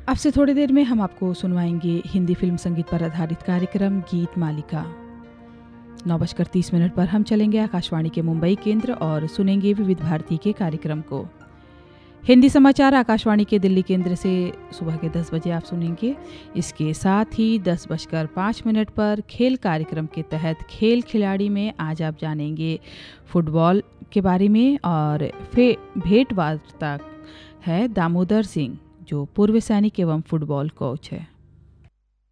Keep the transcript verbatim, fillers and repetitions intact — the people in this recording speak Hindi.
अब से थोड़ी देर में हम आपको सुनवाएंगे हिंदी फिल्म संगीत पर आधारित कार्यक्रम गीत मालिका। नौ बजकर तीस मिनट पर हम चलेंगे आकाशवाणी के मुंबई केंद्र और सुनेंगे विविध भारती के कार्यक्रम को। हिंदी समाचार आकाशवाणी के दिल्ली केंद्र से सुबह के दस बजे आप सुनेंगे। इसके साथ ही दस बजकर पाँच मिनट पर खेल कार्यक्रम के तहत खेल खिलाड़ी में आज आप जानेंगे फुटबॉल के बारे में और फे भेंट वार्ता है दामोदर सिंह जो पूर्व सैनिक एवं फुटबॉल कोच है।